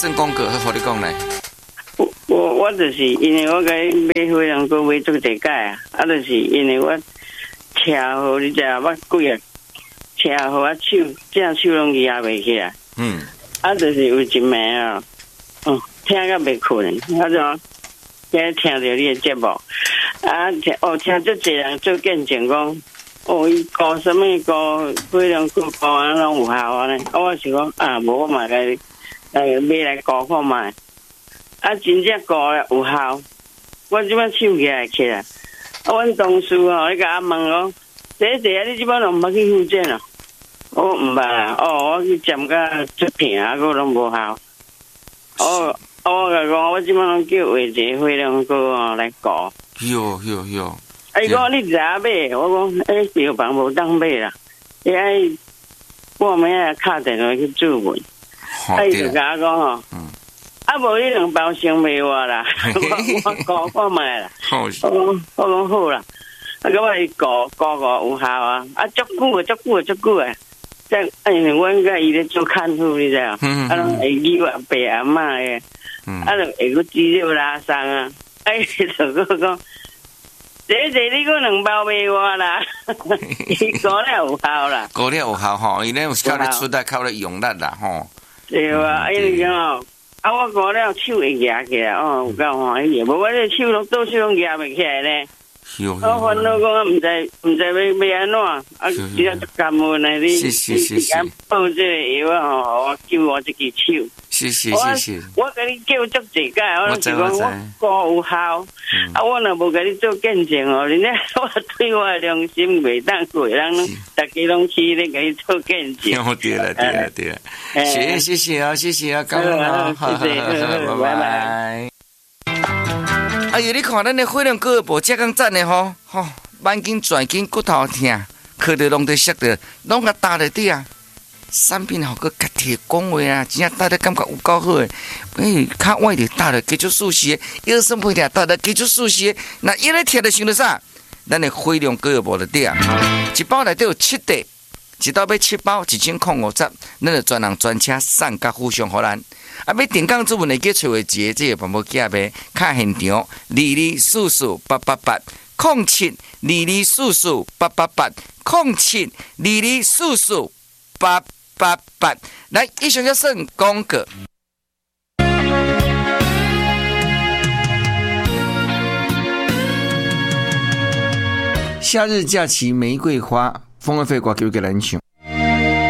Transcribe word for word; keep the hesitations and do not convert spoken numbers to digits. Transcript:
算广告？好，你讲来。 我我我就是因为我甲伊买火龙果买足一届啊，啊，就是因为我车祸，你知影捌几啊？车祸啊手正手拢举也袂起来。 嗯。 啊，就是有一暝啊，嗯，听甲袂困，啊就今听到你的节目，啊，听哦听足侪人做见证讲，哦，伊搞什么搞火龙果搞啊拢有效啊呢？啊，我是讲啊，无我嘛来来买来搞看卖。啊，真正搞了有效，我即摆手起来起来。啊，阮同事吼，你甲我问讲，第一第啊，你即摆拢毋捌去复健啊？我毋捌啦，哦，我去针甲出片啊，佫拢无效。哦，我甲讲，我即摆拢叫画一个火龙果哦来搞。 有有有。 啊，伊讲你咋买？我讲，诶，药房无当买啦，伊爱半暝啊敲电话去注文。啊，伊就甲我讲吼。嗯。啊，无你两包先卖我啦，我我搞看卖啦。我讲我讲好啦，啊，咁我伊搞搞搞有效啊，啊，足久啊，足久啊，足久啊。即哎，阮甲伊咧做看护，你知啊？啊，拢会语我爸阿嬷诶，啊，就会个肌肉拉伤啊。哎，就个讲，姐姐你个两包卖我啦，伊搞了有效啦。 搞了有效吼，伊咧有靠咧出力，靠咧用力啦吼。 对啊，因为讲哦。啊！我讲了手会夹起来，哦，有够欢喜。无我这手拢倒手拢夹袂起来咧。我烦恼讲，毋知毋知要要安怎，啊，只要感恩啊！你你敢报这个药啊？吼，我救我这支手。 是是是是。 我甲你叫足一届，我就讲我搞有效。啊，我若无甲你做见证哦，人家我对我良心袂当过，人大家拢去咧甲你做见证。 对了对了对了，谢谢谢谢啊谢谢啊，感恩啊，谢谢，拜拜。哎呀，你看咱的火龙果无遮咁赞的吼，吼，眼睛转筋骨头疼，靠着拢在摔着，拢甲搭在底啊。产品好个家己讲话啊，真正搭得感觉有够好诶。诶，较歪着搭着继续舒适，腰酸背痛搭着继续舒适。那一咧贴着想着啥？咱的火龙果无得底啊，一包内底有七袋，一包买七包，一千块五十，咱就专人专车送甲互相互咱。啊，要定岗主文会记找位节，这个办法寄呗。卡现场二二四四八八八，空七二二四四八八八，空七二二四四八八八。来，以上就算广告。夏日假期玫瑰花，风儿飞过，给我个篮球。